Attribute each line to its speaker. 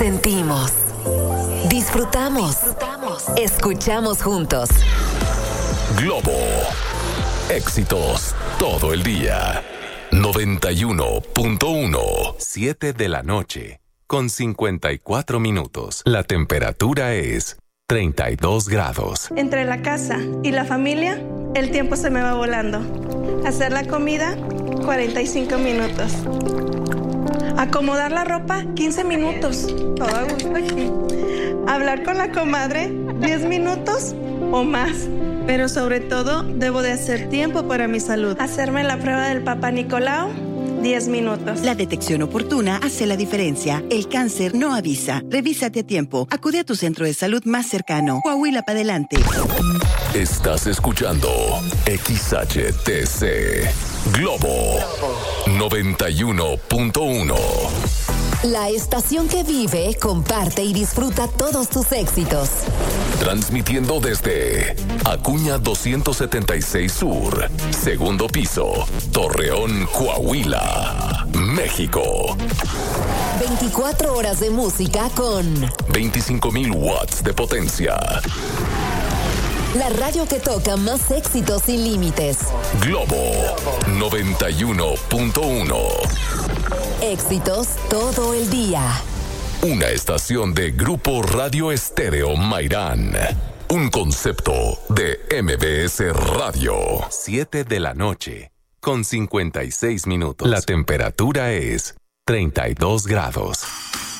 Speaker 1: Sentimos. Disfrutamos. Escuchamos juntos.
Speaker 2: Globo. Éxitos todo el día. 91.1. 7 de la noche. Con 54 minutos. La temperatura es 32 grados.
Speaker 3: Entre la casa y la familia, el tiempo se me va volando. Hacer la comida, 45 minutos. Acomodar la ropa, 15 minutos. Todo a gusto aquí. Hablar con la comadre, 10 minutos o más. Pero sobre todo, debo de hacer tiempo para mi salud. Hacerme la prueba del Papá Nicolau, 10 minutos.
Speaker 4: La detección oportuna hace la diferencia. El cáncer no avisa. Revísate a tiempo. Acude a tu centro de salud más cercano. Coahuila para adelante.
Speaker 2: Estás escuchando XHTC Globo 91.1.
Speaker 1: La estación que vive, comparte y disfruta todos tus éxitos.
Speaker 2: Transmitiendo desde Acuña 276 Sur, segundo piso, Torreón, Coahuila, México.
Speaker 1: 24 horas de música con
Speaker 2: 25,000 watts de potencia.
Speaker 1: La radio que toca más éxitos sin límites.
Speaker 2: Globo 91.1.
Speaker 1: Éxitos todo el día.
Speaker 2: Una estación de Grupo Radio Estéreo Mairán. Un concepto de MBS Radio. 7 de la noche, con 56 minutos. La temperatura es 32 grados.